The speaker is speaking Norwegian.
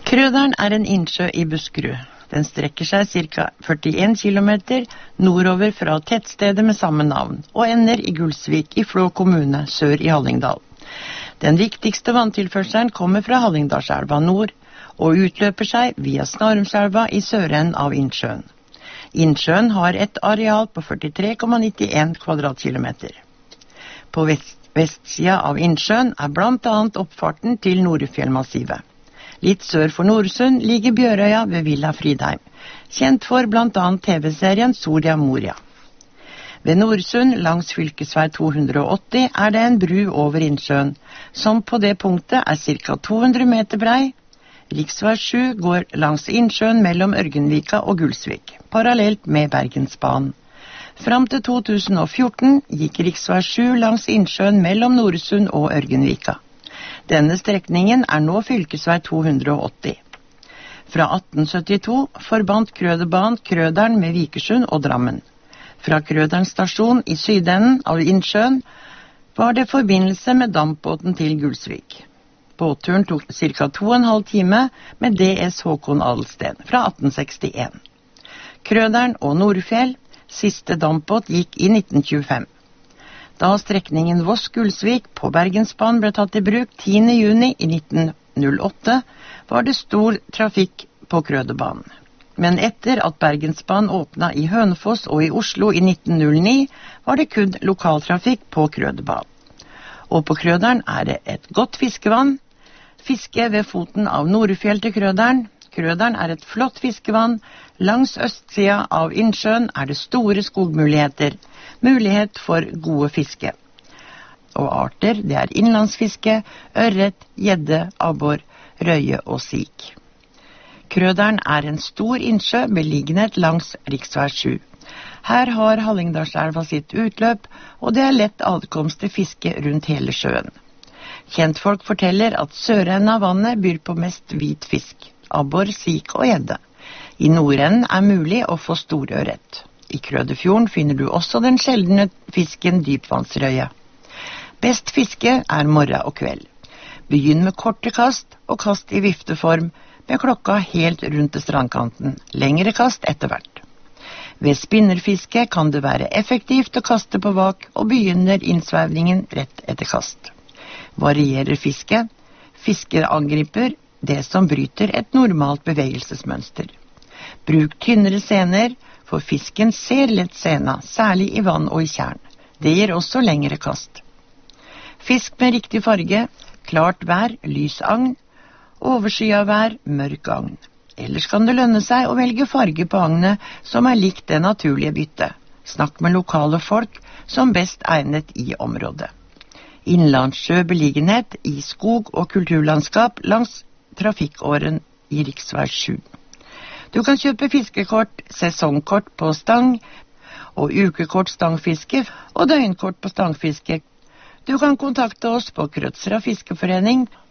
Krøderen en innsjø i Buskerud. Den strekker seg ca. 41 kilometer nordover fra tettstedet med samme navn, og ender i Gulsvik i Flå kommune, sør i Hallingdal. Den viktigste vanntilførselen kommer fra Hallingdalselva nord, og utløper seg via Snarumselva i søren av innsjøen. Innsjøen har et areal på 43,91 kvadratkilometer. På vestsida av innsjøen blant annet oppfarten til Norefjellmassivet. Litt sør for Noresund ligger Bjørøya ved Villa Fridheim, kjent for blant annet TV-serien Soria Moria. Ved Noresund langs fylkesvei 280 det en bru over innsjøen, som på det punktet ca. 200 meter brei. Riksvei 7 går langs innsjøen mellom Ørgenvika og Gulsvik, parallelt med Bergensbanen. Fram til 2014 gikk riksvei 7 langs innsjøen mellom Noresund og Ørgenvika. Denne strekningen nå fylkesvei 280. Fra 1872 forbandt Krøderbanen Krøderen med Vikersund og Drammen. Fra Krøderen stasjon i sydenden av innsjøen var det forbindelse med dampbåten til Gulsvik. Båtturen tok ca. 2,5 timer med DS Håkon Adelsten fra 1861. Krøderen og Norefjell, siste dampbåt, gikk i 1925. Da strekningen Voss-Gulsvik på Bergensbanen ble tatt i bruk 10. juni i 1908, var det stor trafikk på Krøderbanen. Men etter at Bergensbanen åpnet i Hønefoss og i Oslo i 1909, var det kun lokaltrafikk på Krøderbanen. Og på Krøderen det et godt fiskevann. Fiske ved foten av Norefjell til Krøderen. Krøderen et flott fiskevann. Langs østsida av innsjøen det store skogmuligheter. Mulighet for gode fiske. Og arter, det innlandsfiske, ørret, gjedde, abbor, røye og sik. Krøderen en stor innsjø belignet langs riksvei 7. Her har Hallingdalselva sitt utløp, og det lett adkomst til fiske rundt hele sjøen. Kjentfolk forteller at sørenden av vannet byr på mest hvit fisk, abbor, sik og gjedde. I nordenden mulig å få storørret. I Krøderfjorden finner du også den sjeldne fisken dypvannsrøye. Best fiske morgen og kveld. Begynn med korte kast og kast i vifteform med klokka helt rundt til strandkanten. Lengre kast etter hvert. Ved spinnerfiske kan det være effektivt å kaste på vak og begynner innsvevningen rett etter kast. Varierer fiske? Fisker angriper det som bryter et normalt bevegelsesmønster. Bruk tynnere sener, for fisken ser lett sena, særlig i vann og i tjern. Det gir også lengre kast. Fisk med riktig farge, klart vær, lys agn, overskya vær, mørk agn. Ellers kan det lønne seg å velge farge på agnet som likt det naturlige byttet. Snakk med lokale folk som best egnet i området. Innlandssjø beliggenhet i skog og kulturlandskap langs trafikkåren i riksvei 7. Du kan kjøpe fiskekort, sesongkort på stang, og ukekort stangfiske og døgnkort på stangfiske. Du kan kontakte oss på Krødsherad Fiskeforening